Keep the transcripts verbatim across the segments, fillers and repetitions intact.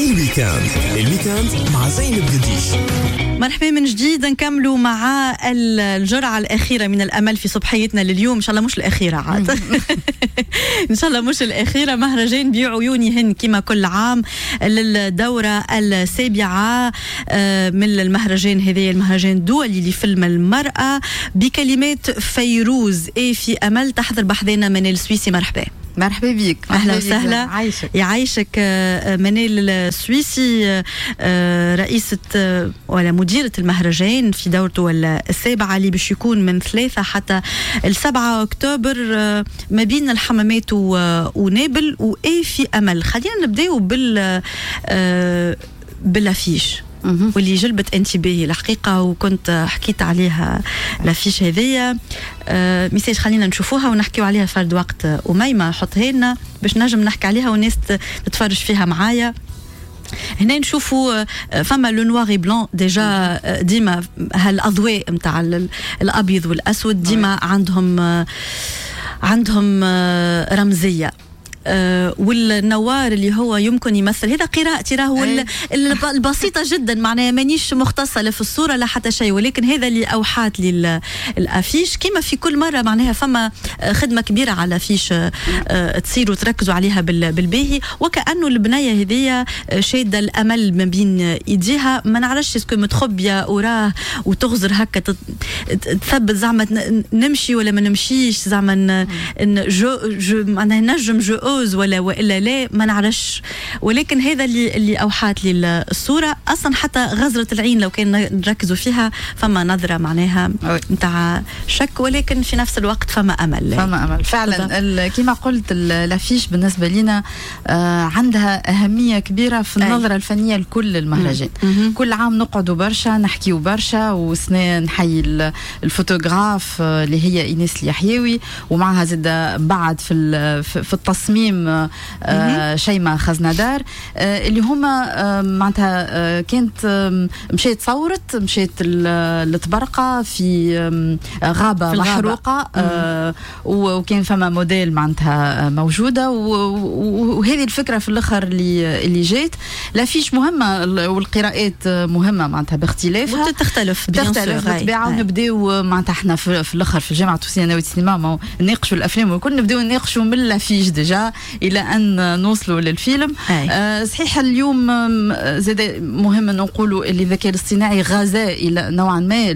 الويكاند الويكاند مع زينب قديش. مرحبا من جديد، نكملوا مع الجرعة الأخيرة من الأمل في صبحيتنا لليوم. إن شاء الله مش الأخيرة عاد إن شاء الله مش الأخيرة. مهرجان بعيونهن كما كل عام للدورة السابعة من المهرجان هذا، المهرجان الدولي لفيلم المرأة بكلمات فيروز. إيه في أمل تحضر بحذنا منال السويسي. مرحبا. مرحبا بك. أهلا وسهلا. عايشك. يعيشك منال السويسي، رئيسة ولا مديرة المهرجان في دورته السابعة اللي باش يكون من ثلاثة حتى السبعة أكتوبر ما بين الحمامات ونابل. وإيه في أمل. خلينا نبدأ بال بالافيش واللي جلبت انتباهي الحقيقة، وكنت حكيت عليها الافيش هذية. أه ميساج خلينا نشوفوها ونحكيو عليها فرد وقت. أميمة حطها لنا باش نجم نحكي عليها والناس تتفرج فيها معايا. هنا نشوفوا فما لو نوار بلان ديجا، ديما هالاضواء نتاع الابيض والاسود ديما عندهم عندهم رمزية. آه والنوار اللي هو يمكن يمثل، هذا قراءتي راهو البسيطة جدا، معناها مانيش مختصة لا في الصورة لا حتى شيء، ولكن هذا اللي أوحات لي الأفيش. كما في كل مرة معناها فما خدمة كبيرة على الأفيش آه تصيروا تركزوا عليها بالباهي، وكأنه البنية هذية شادة الأمل ما بين إيديها. ما نعرفش اسكو متخبية وراه وتغزر هكا تثبت زعما نمشي ولا ما نمشيش، زعما جو جو معناها نجم جو ولا وإلا لا ما نعرفش، ولكن هذا اللي اللي أوحات لي الصورة. أصلا حتى غزرة العين لو كان نركزوا فيها فما نظرة معناها نتاع شك، ولكن في نفس الوقت فما أمل. فما أمل فعلا. كما قلت الافيش بالنسبة لنا آه عندها أهمية كبيرة في النظرة أي. الفنية لكل المهرجان. مم. كل عام نقعدوا برشا نحكيوا برشا، وسنة نحيي الفوتوغراف اللي هي إيناس اليحيوي، ومعها زادة بعد في في التصميم آه شيماء خزندار، آه اللي هما آه معناتها آه كانت آه مشيت صورت مشيت الطبرقة في آه غابة محروقة، آه وكان فما موديل معناتها موجودة، وهذه الفكرة في الآخر اللي اللي جات. لافيش مهمة والقراءات مهمة معناتها باختلافها، تختلف تختلف بالطبيعة. ونبداو معناتها احنا في, في الآخر في الجامعة التونسية ناوية السينما نناقشوا الأفلام، وكل نبداو نناقشوا من لافيش ديجا إلى أن نوصلوا للفيلم. آه صحيح اليوم زاد مهم نقولوا اللي الذكاء الاصطناعي غزا إلى نوعا ما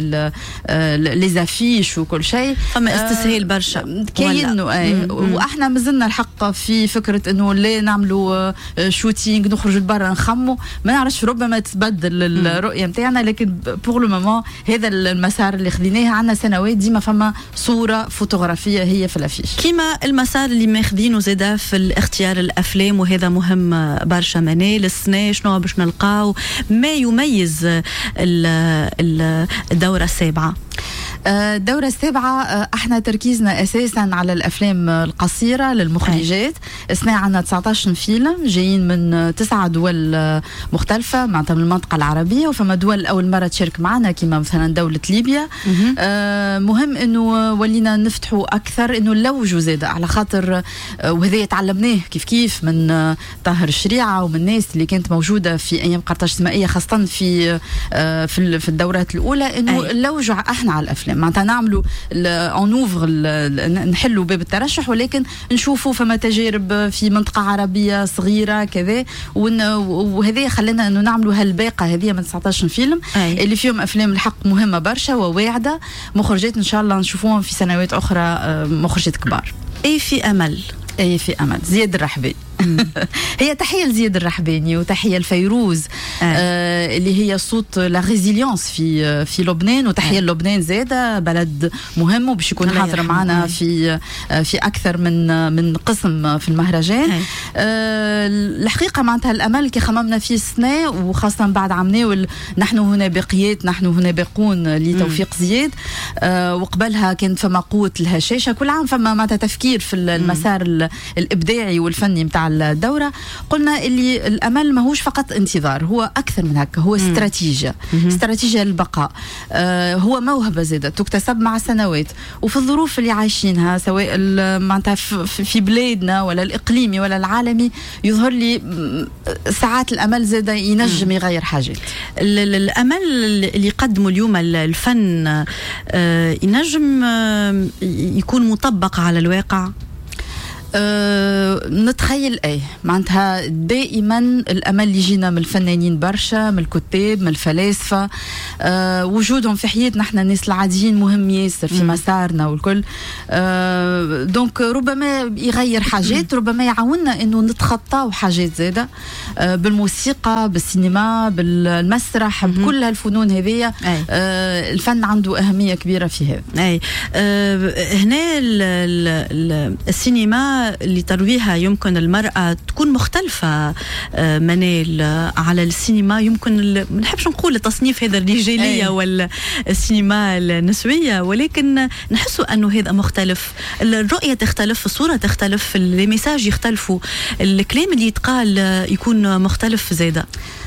ليزافيش وكل شيء، فما استسهال برشا كاينه. وإحنا مازلنا الحق في فكرة إنه لا نعملوا شوتينج نخرج لبرا نخمو، ما نعرفش ربما تبدل الرؤية متاعنا، لكن بور لو مومون هذا المسار اللي خذيناه. عنا سنوات ديما فما صورة فوتوغرافية هي في الافيش، كيما المسار اللي ماخذينه زاده في الاختيار الافلام، وهذا مهم برشا. منال السنة شنو باش نلقاو ما يميز الدورة السابعة؟ الدورة السابعة احنا تركيزنا اساسا على الافلام القصيرة للمخرجات. السنة عندنا تسعة عشر فيلم جايين من تسعة دول مختلفة معناتها من المنطقة العربية، وفما دول اول مرة تشارك معنا كما مثلا دولة ليبيا. آه مهم انه ولينا نفتحوا اكثر، انه نلوجوا زاده على خاطر وهذا يتعلمناه كيف كيف من طاهر الشريعة ومن الناس اللي كانت موجودة في ايام قرطاج السمائية، خاصة في آه في في الدورات الاولى، انه نلوجوا احنا على الافلام معناتها نعملوا اونوفر نحلوا باب الترشح، ولكن نشوفوا فما تجارب في منطقة عربية صغيرة كذا، وهذا خلينا انه نعملوا هالباقة هذه من تسعة عشر فيلم أي. اللي فيهم افلام الحق مهمة برشا وواعدة، مخرجات ان شاء الله نشوفوهم في سنوات اخرى، مخرجات كبار. ايه في امل. ايه في امل. زياد الرحبي هي تحية لزياد الرحباني وتحية لفيروز آه اللي هي صوت لا ريزيليونس في في لبنان، وتحية آه. لبنان زادة بلد مهم وباش يكون حاضر معنا في في أكثر من من قسم في المهرجان. آه. آه الحقيقة معناتها الأمل كي خممنا فيه السنة، وخاصة بعد عام ناول نحن هنا باقيات، نحن هنا باقون لتوفيق زياد. آه وقبلها كانت فما قوة الهشاشة. كل عام فما معناتها تفكير في المسار الإبداعي والفني متاع الدورة قلنا اللي الأمل ماهوش فقط انتظار، هو أكثر من هكا، هو استراتيجية استراتيجية للبقاء. آه هو موهبة زادة تكتسب مع السنوات وفي الظروف اللي عايشينها، سواء معناتها في بلادنا ولا الإقليمي ولا العالمي. يظهر لي ساعات الأمل زادة ينجم يغير حاجات. الأمل اللي يقدمه اليوم الفن آه ينجم آه يكون مطبق على الواقع. أه نتخيل ايه معناتها دائما الامل اللي يجينا من الفنانين برشا، من الكتاب، من الفلاسفه، أه وجودهم في حياتنا احنا الناس العاديين مهم ياسر في مسارنا والكل. أه دونك ربما يغير حاجات، ربما يعاوننا انه نتخطاو حاجات زاده أه بالموسيقى، بالسينما، بالمسرح، بكل هالفنون هذه. أه الفن عنده اهميه كبيره في هذا. اي أه هنا السينما اللي ترويها يمكن المرأة تكون مختلفة. منال على السينما يمكن ما نحبش نقول التصنيف هذا الرجالية ولا السينما النسوية، ولكن نحسوا أنه هذا مختلف، الرؤية تختلف، الصورة تختلف، الميساج يختلفوا، الكلام اللي يتقال يكون مختلف زادة.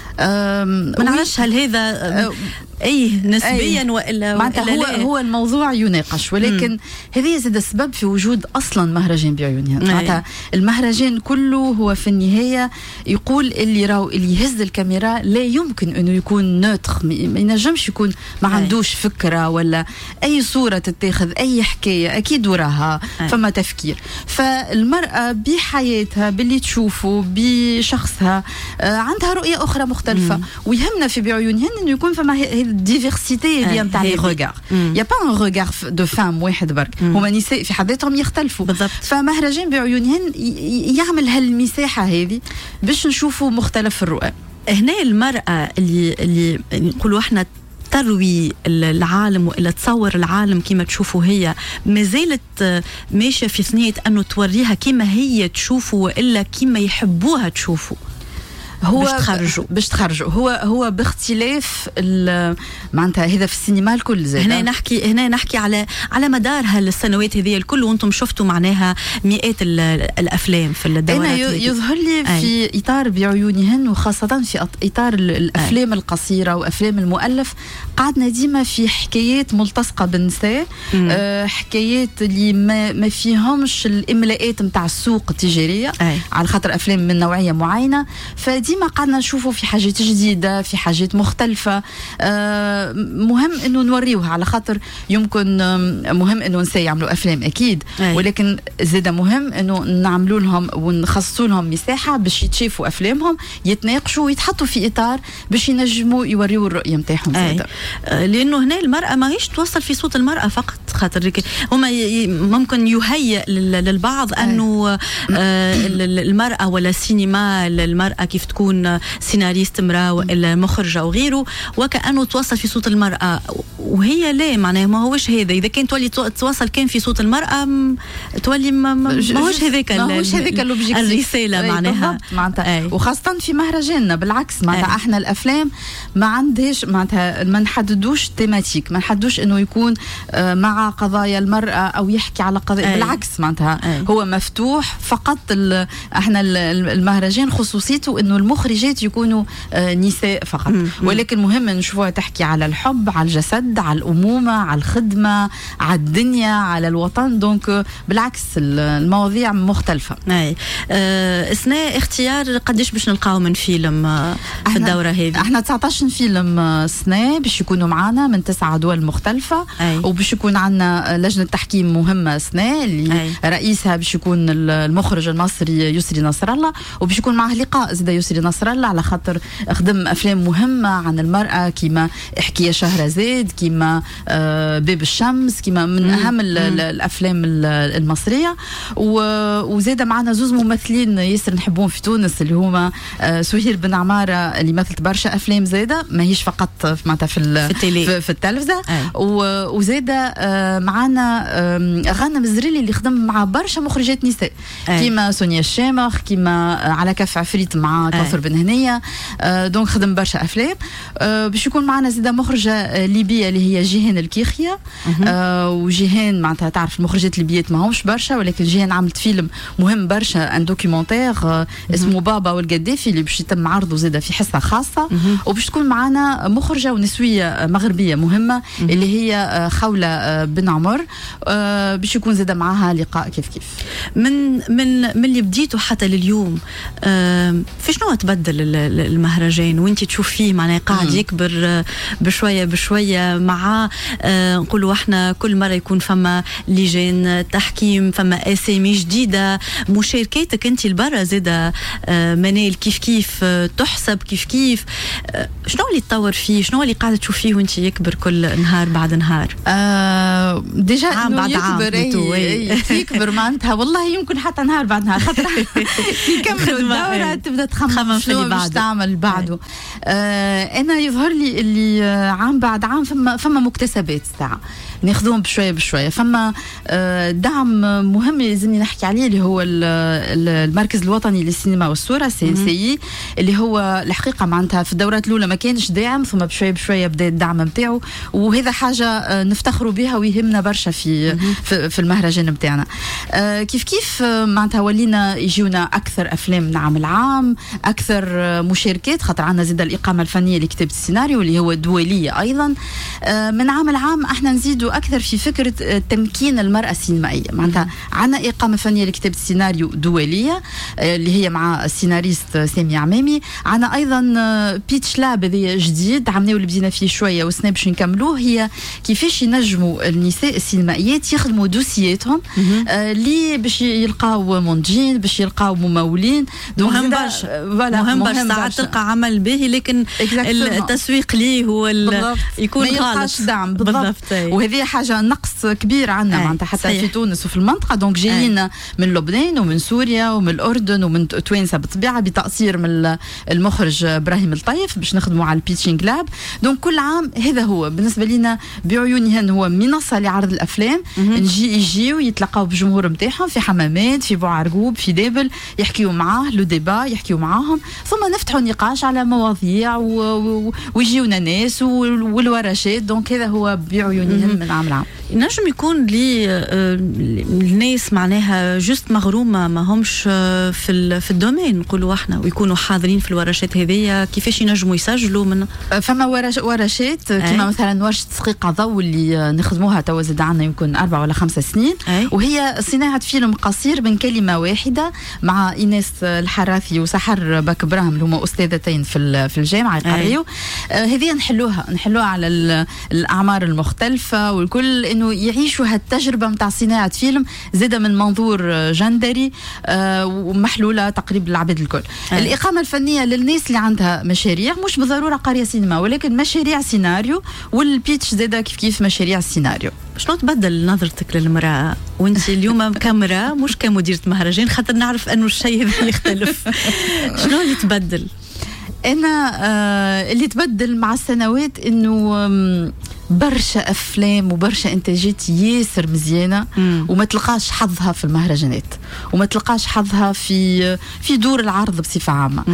ما نعرفش هل هذا اي نسبيا أي. والا معناتها هو هو الموضوع يناقش، ولكن مم. هذه زاد السبب في وجود اصلا مهرجان بعيونها. معناتها المهرجان كله هو في النهايه يقول اللي راهو اللي يهز الكاميرا لا يمكن انه يكون نوتر، ما ينجمش يكون ما عندوش فكره ولا اي صوره تتاخذ، اي حكايه اكيد وراها أي. فما تفكير. فالمراه بحياتها باللي تشوفه بشخصها آه عندها رؤيه اخرى مختلفه، مم. ويهمنا في بعيونهن انه يكون فما الديفيرسيتي ديال تاع لي ريغار. يا با ان ريغار دو فام واحد برك، هما نساء في حد ذاتهم يختلفوا بالضبط. فمهرجان بعيونهن يعمل هالمساحه هذه باش نشوفوا مختلف الرؤى. هنا المراه اللي اللي نقولوا احنا تروي العالم ولا تصور العالم كما تشوفوا، هي ما زالت ماشيه في ثنيه انه توريها كما هي تشوفوا والا كما يحبوها تشوفوا. هو باش تخرجوا باش تخرجوا هو هو باختلاف معناتها هذا في السينما الكل زي هنا نحكي هنا نحكي على على مدار هالسنوات هذه الكل، وانتم شفتوا معناها مئات الافلام في الدورات. انا يظهر لي في أي. اطار بعيونهن، وخاصه في اطار الافلام أي. القصيره وافلام المؤلف، قعدنا ديما في حكايات ملتصقه بالنساء، أه حكايات اللي ما, ما فيهمش الاملاءات نتاع السوق التجاريه أي. على خاطر افلام من نوعيه معينه. فدي ديما قعدنا نشوفوا في حاجات جديدة، في حاجات مختلفة. آه مهم انه نوريوها، على خاطر يمكن مهم انه نساء يعملوا افلام اكيد أي. ولكن زيدا مهم انه نعملوا لهم ونخصصوا لهم مساحة باش يتشافوا افلامهم، يتناقشوا ويتحطوا في اطار باش ينجموا يوريوا الرؤية نتاعهم زيدا. آه لانه هنا المرأة ماهيش توصل في صوت المرأة فقط، خاطر هما ممكن يهيئ للبعض انه آه المرأة ولا السينما المرأة كيف تكون سيناريست امرأة ولا مخرجة وغيره، وكأنه توصل في صوت المرأة، وهي لا معناه ما هوش هذا. إذا كان تولي توصل كان في صوت المرأة تولي ما, ما هوش هذاك ما هوش هذاك الرسالة معناها معناتها. وخاصة في مهرجاننا بالعكس معناتها احنا الأفلام ما عندهاش معناتها ما نحددوش تيماتيك، ما نحددوش إنه يكون مع قضايا المرأة أو يحكي على قضايا، بالعكس معناتها هو مفتوح فقط. احنا المهرجان خصوصيته إنه المخرجات يكونوا نساء فقط، ولكن مهم نشوفوها تحكي على الحب، على الجسد، على الأمومة، على الخدمة، على الدنيا، على الوطن. دونك بالعكس المواضيع مختلفة. أي أه اثناء اختيار قديش باش نلقاو من فيلم أه في الدورة هذه؟ احنا تسعطاش فيلم سنة باش يكونوا معنا من تسعة دول مختلفة. أي. وباش يكون عنا لجنة تحكيم مهمة سنة اللي أي. رئيسها باش يكون المخرج المصري يسري نصر الله، وباش يكون معه لقاء زي يسري نصر الله على خاطر خدم افلام مهمه عن المراه كيما احكي يا شهرزاد، كيما آه باب الشمس، كيما من اهم الافلام المصريه. وزاد معنا زوز ممثلين ياسر نحبهم في تونس اللي هما آه سهير بن عماره اللي مثلت برشا افلام زاده ماهيش فقط معناتها في في, في التلفزه. وزاد آه معنا آه غانم الزريلي اللي خدم مع برشا مخرجات نساء كيما سونيا الشامخ، كيما على كف عفريت مع كوثر بن هنيه. آه دونك خدم برشا افلام. آه باش يكون معنا زاده مخرجه ليبيه اللي هي جيهان الكيخيه. آه وجيهان معناتها تعرف المخرجات الليبيات ما همش برشا، ولكن جيهان عملت فيلم مهم برشا، ان دوكيومونتير آه اسمه بابا والقدافي اللي باش يتم عرضه زاده في حصه خاصه. وباش تكون معنا مخرجه ونسويه مغربيه مهمه اللي هي خوله بن عمر. آه باش يكون زاده معاها لقاء كيف كيف. من من من اللي بديته حتى لليوم، آه في شنو تبدل المهرجان وانت تشوف فيه معناه قاعد مم. يكبر بشويه بشويه مع آه نقولوا احنا كل مره يكون فما لجان تحكيم، فما اسامي جديده، مشاركاتك انت لبرا زاده آه منال كيف كيف آه تحسب كيف كيف. آه شنو اللي تطور فيه؟ شنو اللي قاعده تشوف فيه وانت يكبر كل نهار بعد نهار؟ آه ديجا عام بعد يكبر عام يكبر معناتها والله يمكن حتى نهار بعد نهار خاطر يكملوا الدوره تبدا تخمم شنو باش تعمل بعده. آه انا يظهر لي اللي عام بعد عام فما فما مكتسبات تاع ناخذهم بشويه بشويه. فما آه دعم مهم لازمني نحكي عليه اللي هو المركز الوطني للسينما والصوره سي سي، اللي هو الحقيقه معناتها في الدورات الاولى ما كانش داعم، ثم بشويه بشويه بدا الدعم نتاعو، وهذا حاجه آه نفتخروا بها ويهمنا برشا في في, في المهرجان نتاعنا. آه كيف كيف آه معناتها ولينا يجيونا اكثر افلام من عام العام، اكثر آه مشاركات، خاطر عندنا زاد الاقامه الفنيه لكتابه السيناريو اللي هو دوليه ايضا. آه من عام العام احنا نزيدوا اكثر في فكره آه تمكين المراه السينمائيه. معناتها عندنا اقامه فنيه لكتابه السيناريو دوليه آه اللي هي مع السيناريست سامي عمامي. عندنا ايضا آه بيتش لاب هذا جديد عملناه واللي بدينا فيه شويه والسنه باش نكملوه، هي كيفاش ينجموا النساء السينمائيات يخدموا دوسياتهم اللي آه باش يلقاو منتجين، باش يلقاو ممولين. مهم برشا مهم برشا ساعات تلقى عمل باهي لكن التسويق ليه هو يكون خالص دعم بالضبط. وهذه حاجه نقص كبير عندنا معناتها حتى صحيح. في تونس وفي المنطقه. دونك جايين من لبنان ومن سوريا ومن الاردن ومن توانسه بالطبيعه بتاثير من المخرج ابراهيم الطيف باش نخدموا على البيتشينج لاب. دونك كل عام هذا هو بالنسبه لنا بعيونهن هو منصه لعرض الافلام. نجي يجيو يتلقاو بالجمهور نتاعهم في حمامات، في بوعرقوب، في دابل، يحكيوا معاه لو ديبا، يحكيوا معاهم، ثم نفتحوا نقاش على مواضيع ويجيونا ناس والورشات. دونك هذا هو بعيونهم من عام لعام. نجم يكون لي الناس معناها جست مغرومه ما همش في في الدومين نقولوا احنا ويكونوا حاضرين في الورشات هذيا، كيفاش ينجموا يسجلوا من فما ورش ورشات كما مثلا ورشه تسقيق ضوء اللي نخدموها توا زاد عندنا يمكن أربع ولا خمسة سنين أي. وهي صناعه فيلم قصير من كلمه واحده مع ايناس الحراثي وسحر بك براهم اللي هما استاذتين في في الجامعه يقريوا. آه هذه نحلوها نحلوها على الاعمار المختلفه والكل انه يعيشوا هالتجربه نتاع صناعه فيلم زاده من منظور جندري آه ومحلوله تقريبا للعباد الكل. أي. الاقامه الفنيه للناس اللي عندها مشاريع مش بالضروره قريه سينما ولكن مشاريع سيناريو، والبيتش زاده كيف كيف مشاريع السيناريو. شنو تبدل نظرتك للمرأة وانت اليوم كاميرا مش كمديرة مهرجان خاطر نعرف انه الشيء هذا يختلف؟ شنو اللي تبدل؟ انا آه اللي تبدل مع السنوات انه برشا افلام وبرشا انتاجات ياسر مزيانه مم. وما تلقاش حظها في المهرجانات وما تلقاش حظها في في دور العرض بصفه عامه.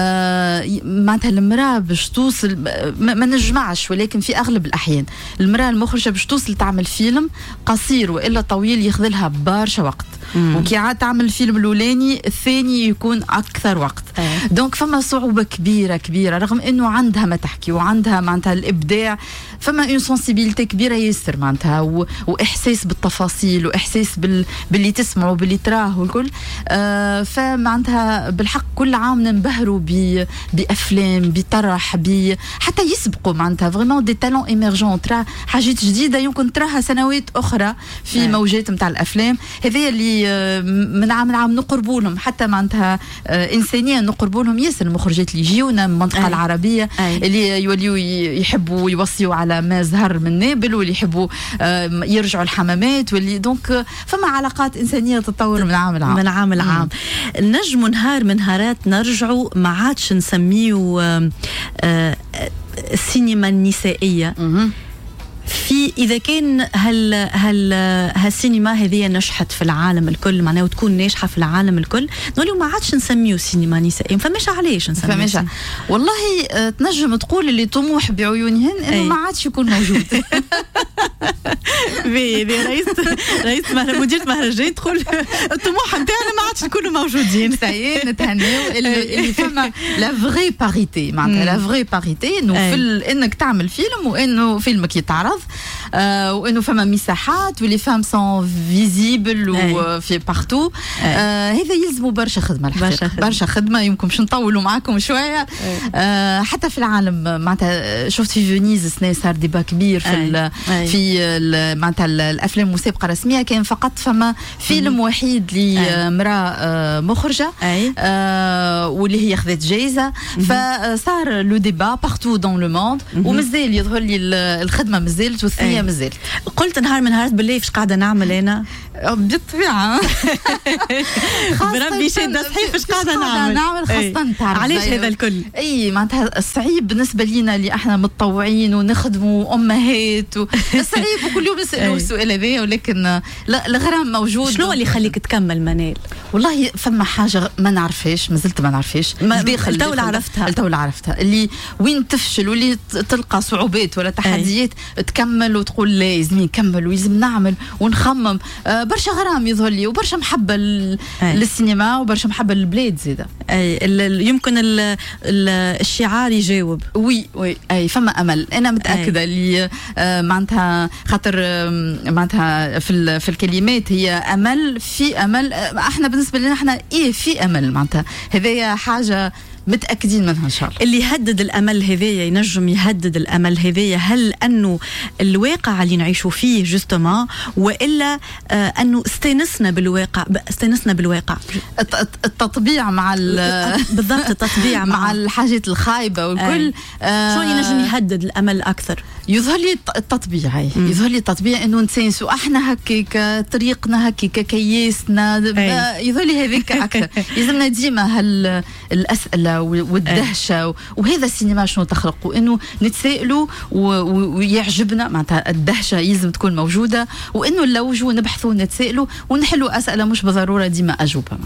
آه معناتها المراه باش توصل ما, ما نجمعش، ولكن في اغلب الاحيان المراه المخرجه باش توصل تعمل فيلم قصير والا طويل ياخذ لها برشا وقت، وكي عاد تعمل الفيلم الاولاني الثاني يكون اكثر وقت. أيه. دونك فما صعوبه كبيره كبيره رغم انه عندها ما تحكي وعندها معناتها الابداع، فما اون سنسيبيليتي كبيره ياسر معناتها و... واحساس بالتفاصيل واحساس بال... باللي تسمعوا باللي تراه والكل. آه فمعناتها بالحق كل عام ننبهروا ب... بافلام بطرح ب... حتى يسبقوا معناتها فريمون دي تالون ايمرجون، ترى حاجات جديده يمكن تراها سنوات اخرى في أيه. موجات نتاع الافلام هذه اللي من عام لعام نقربوا لهم، حتى معناتها انسانيا نقربوا لهم ياسر المخرجات اللي يجيونا من المنطقه أي. العربيه أي. اللي يوليوا يحبوا يوصيوا على ما زهر من نابل واللي يحبوا يرجعوا الحمامات واللي دونك فما علاقات انسانيه تتطور من عام لعام من عام لعام. نجموا نهار من نهارات نرجعوا ما عادش نسميه السينما النسائيه، في اذا كان هل هل هالسينما هذه نجحت في العالم الكل معناها وتكون ناجحه في العالم الكل نقولوا ما عادش نسميو سينما نسائيه ما فماش علاش نسميو فماش والله آه تنجم تقول اللي طموح بعيونهن انه ما عادش يكون موجود. بي بي رئيس رئيس مديرة مهرجان تقول الطموح نتاعنا ما عادش نكونوا موجودين. ساي نتهناو اللي فما لا فغي باريتي معناتها لا فغي باريتي انه في انك تعمل فيلم وانه فيلمك يتعرض آه وانه فما مساحات واللي فام سون فيزيبل وفي بارتو آه هذا يلزموا برشا خدمه الحقيقه برشا خدمه يمكن باش نطولوا معاكم شويه آه حتى في العالم معناتها شفت في فينيز السنه صار ديبا كبير في في معناتها الافلام المسابقه الرسميه كان فقط فما فيلم وحيد لامراه مخرجه آه واللي هي اخذت جائزه فصار لو ديبا بارتو دون لو موند ومازال يظهر لي الخدمه مازالت والثانيه مازالت. قلت نهار من نهارات بالله فاش قاعده نعمل انا بالطبيعه بربي شاده صحيح فاش قاعده نعمل نعمل خاصه تعرف علاش هذا الكل اي معناتها الصعيب بالنسبه لينا اللي احنا متطوعين ونخدموا امهات الصعيب وكل يوم نسالوا السؤال هذا ولكن لا الغرام موجود. شنو اللي يخليك تكمل منال؟ والله فما حاجه ما نعرفهاش مازلت ما نعرفهاش الدولة عرفتها الدولة عرفتها اللي وين تفشل واللي تلقى صعوبات ولا تحديات أي. تكمل وتقول لازم نكمل ولازم نعمل ونخمم آه برشا غرام يظهر لي وبرشا محبه للسينما وبرشا محبه للبلاد زيده. اي يمكن ال ال الشعار يجاوب. وي وي اي فما امل انا متاكده اللي آه معناتها خاطر آه معناتها في في الكلمات هي امل في امل آه احنا بالنسبه لنا احنا ايه في امل معناتها هذه حاجه متأكدين منها إن شاء الله. اللي يهدد الأمل هذايا ينجم يهدد الأمل هذايا هل أنه الواقع اللي نعيشوا فيه جستما وإلا آه أنه استنسنا بالواقع استنسنا بالواقع التطبيع مع بالضبط التطبيع مع, مع الحاجات الخايبة والكل آه شو ينجم يهدد الأمل أكثر؟ يظهر لي التطبيع هاي يظهر لي التطبيع انه نسانسوا احنا هكاك طريقنا هكاك كياسنا يظهر لي هذيك اكثر لازمنا ديما هالاسئله والدهشه وهذا السينما شنو تخلق وانه نتسائلوا ويعجبنا معناتها الدهشه لازم تكون موجوده وانه نلوجوا نبحثوا نتسائلوا ونحلوا اسئله مش بالضروره ديما اجوبه.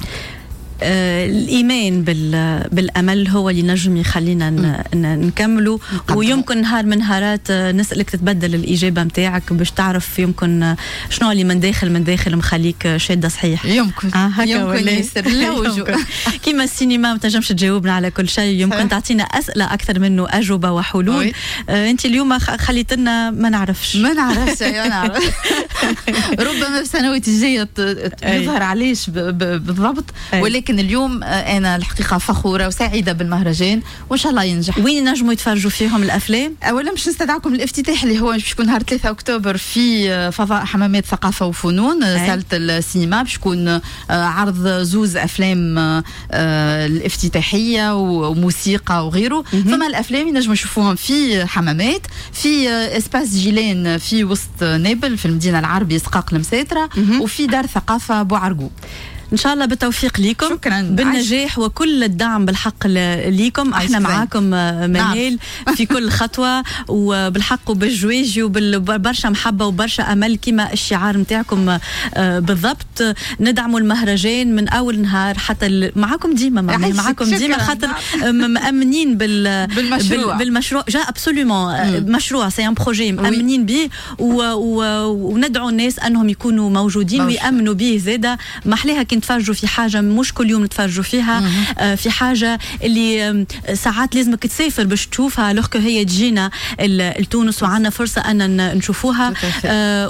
آه الإيمان بالأمل هو اللي نجم يخلينا نكملوا ويمكن نهار من نهارات نسألك تتبدل الإجابة متاعك باش تعرف يمكن شنو اللي من داخل من داخل مخليك شادة صحيح. يمكن آه يمكن يصير لوجو كيما السينما ما تنجمش تجاوبنا على كل شيء يمكن تعطينا أسئلة أكثر منه أجوبة وحلول. آه أنت اليوم خليتنا ما نعرفش ما نعرفش أنا نعرف ربما في السنوات الجاية يظهر علاش بالضبط ولكن اليوم أنا الحقيقة فخورة وسعيدة بالمهرجان وإن شاء الله ينجح. وين نجموا يتفرجوا فيهم الأفلام؟ أولا باش نستدعكم الافتتاح اللي هو باش يكون نهار ثلاثة أكتوبر في فضاء حمامات ثقافة وفنون سالة السينما باش يكون عرض زوز أفلام الافتتاحية وموسيقى وغيره. فما الأفلام ينجموا يشوفوهم في حمامات في إسباس جيلان في وسط نابل في المدينة العربية سقاق المساترة وفي دار ثقافة بوعرقو. إن شاء الله بالتوفيق ليكم. شكرا بالنجاح وكل الدعم بالحق ليكم. احنا معاكم منال في كل خطوة وبالحق وبالجواج وبرشا محبة وبرشا أمل كما الشعار متاعكم بالضبط. ندعموا المهرجان من أول نهار حتى معاكم ديما معاكم ديما خاطر مأمنين بال بالمشروع بالمشروع جا أبسوليومون مشروع سي ان بروجي مأمنين به وندعو الناس أنهم يكونوا موجودين ويأمنوا به زادة محليها كنت نتفرجوا في حاجة مش كل يوم نتفرجوا فيها آه في حاجة اللي ساعات لازمك تسافر باش تشوفها لوكو هي تجينا لتونس وعنا فرصة أن نشوفوها آه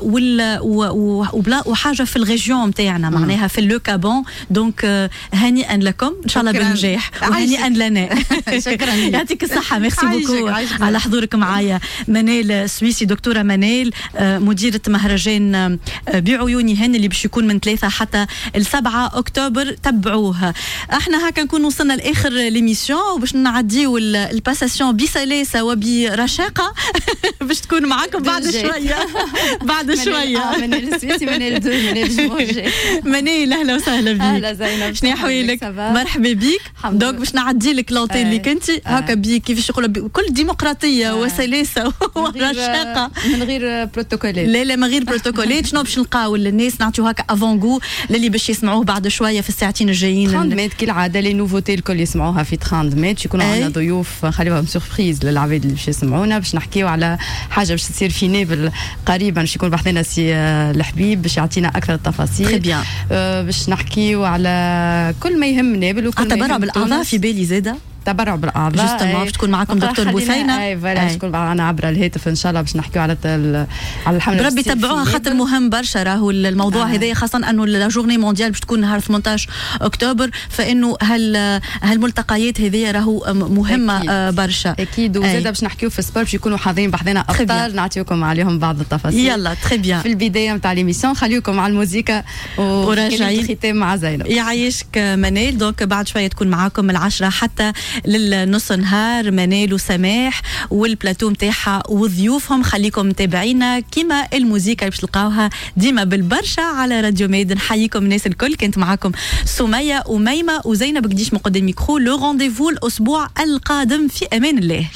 وحاجة في الريجيون متاعنا معناها في اللوكابون دونك آه هنيئا لكم إن شاء الله بالنجاح وهنيئا لنا. شكرا يعطيك الصحة ميرسي بوكو على حضورك معايا. منال سويسي دكتورة منال آه مديرة مهرجان آه بعيونهن اللي باش يكون من ثلاثة حتى السبعة سبعة أكتوبر تبعوها. احنا هكا نكون وصلنا لاخر ليميسيون وباش نعديو الباساسيون بسلاسه وبرشاقه باش تكون معاكم بعد شويه بعد شويه منال السويسي منال دو منال جمهور منال اهلا وسهلا بك. اهلا زينب شنو احوالك؟ مرحبا بك. دونك باش نعدي لك لونتين اللي كنتي هكا بيك كيفاش يقولوا بكل ديمقراطيه وسلاسه ورشاقه من غير بروتوكولات. لا لا من غير بروتوكولات. شنو باش نلقاو للناس نعطيو هكا افونغو للي باش يسمعوه بعد شويه في الساعتين الجايين؟ ثلاثين مات كالعاده لي نوفوتي الكل يسمعوها في ثلاثين مات يكونوا عندنا ضيوف خليوهم سوربريز للعباد اللي باش يسمعونا باش نحكيو على حاجه باش تصير في نابل قريبا باش يكون بحثنا سي الحبيب باش يعطينا اكثر التفاصيل. تري بيان. باش نحكيو على كل ما يهم نابل وكل ما تبرع بالاعضاء في بالي زاده تبرع بالاعضاء جوستومون باش تكون معكم دكتور بوثينه. اي فوالا باش تكون معنا عبر الهاتف ان شاء الله باش نحكيو على على الحمله. ربي تبعوها خاطر مهم برشا راهو الموضوع هذا آه. خاصه انه لا جورني مونديال باش تكون نهار ثمانية عشر أكتوبر فانه هال هالملتقيات هذه راهو مهمه أكيد. آه برشا اكيد. وزاده باش نحكيو في السبور باش يكونوا حاضرين بحذنا ابطال نعطيكم عليهم بعض التفاصيل. يلا تري بيان. في البدايه نتاع ليميسيون خليكم على الموسيقى وراجعين الختام مع زينب. يعيشك منال. دونك بعد شويه تكون معاكم من العشرة حتى للنص نهار منال وسماح والبلاتو نتاعها وضيوفهم. خليكم متابعينا كيما الموسيقى اللي باش تلقاوها ديما بالبرشا على راديو ميد. نحييكم الناس الكل. كنت معاكم سمية وميمة وزينب قديش من قدام ميكرو. لو رونديفو الاسبوع القادم في امان الله.